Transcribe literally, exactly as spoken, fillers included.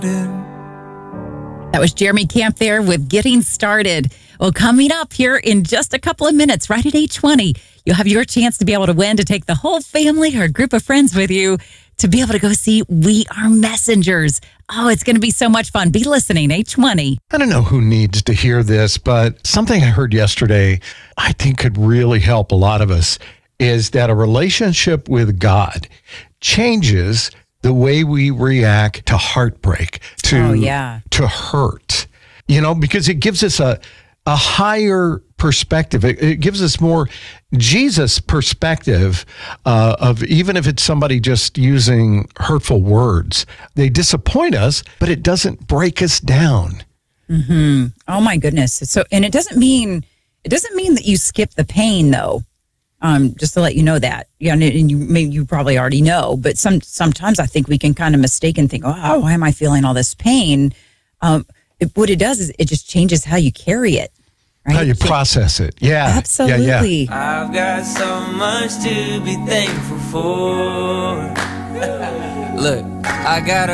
That was Jeremy Camp there with Getting Started. Well, coming up here in just a couple of minutes, right at eight twenty, you'll have your chance to be able to win, to take the whole family or a group of friends with you to be able to go see We Are Messengers. Oh, it's going to be so much fun. Be listening, eight twenty. I don't know who needs to hear this, but something I heard yesterday I think could really help a lot of us is that a relationship with God changes the way we react to heartbreak, to, oh, yeah. to hurt, you know, because it gives us a, a higher perspective. It, it gives us more Jesus perspective uh, of, even if it's somebody just using hurtful words, they disappoint us, but it doesn't break us down. Mm-hmm. Oh my goodness. So, and it doesn't mean, it doesn't mean that you skip the pain though. Um, just to let you know that, yeah, and, and you maybe you probably already know, but some sometimes I think we can kind of mistake and think, oh, why am I feeling all this pain? Um, it, what it does is it just changes how you carry it, right? How you process it, yeah, absolutely. Yeah, yeah. I've got so much to be thankful for. Look, I got